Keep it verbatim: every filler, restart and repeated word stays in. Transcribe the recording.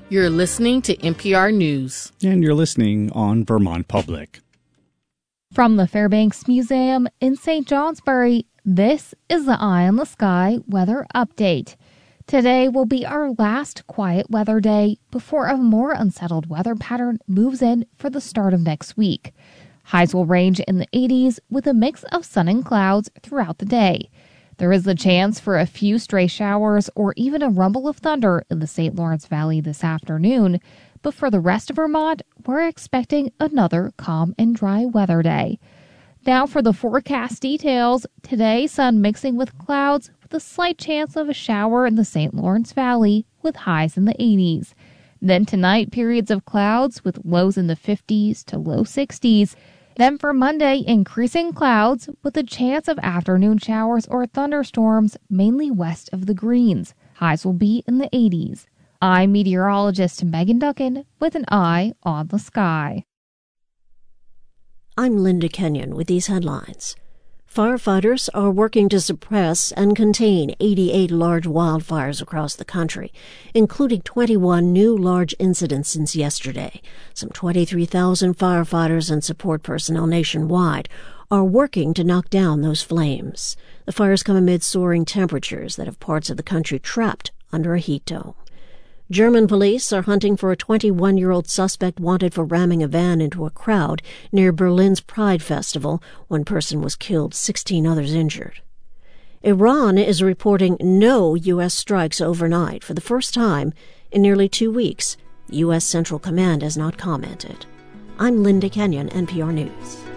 You're listening to N P R News. And you're listening on Vermont Public. From the Fairbanks Museum in Saint Johnsbury, this is the Eye on the Sky weather update. Today will be our last quiet weather day before a more unsettled weather pattern moves in for the start of next week. Highs will range in the eighties with a mix of sun and clouds throughout the day. There is a chance for a few stray showers or even a rumble of thunder in the Saint Lawrence Valley this afternoon, but for the rest of Vermont, we're expecting another calm and dry weather day. Now for the forecast details. Today, sun mixing with clouds with a slight chance of a shower in the Saint Lawrence Valley with highs in the eighties. Then tonight, periods of clouds with lows in the fifties to low sixties. Then for Monday, increasing clouds with a chance of afternoon showers or thunderstorms mainly west of the Greens. Highs will be in the eighties. I'm meteorologist Megan Duncan with an eye on the sky. I'm Linda Kenyon with these headlines. Firefighters are working to suppress and contain eighty-eight large wildfires across the country, including twenty-one new large incidents since yesterday. Some twenty-three thousand firefighters and support personnel nationwide are working to knock down those flames. The fires come amid soaring temperatures that have parts of the country trapped under a heat dome. German police are hunting for a twenty-one-year-old suspect wanted for ramming a van into a crowd near Berlin's Pride Festival. One person was killed, sixteen others injured. Iran is reporting no U S strikes overnight for the first time in nearly two weeks. U S Central Command has not commented. I'm Linda Kenyon, N P R News.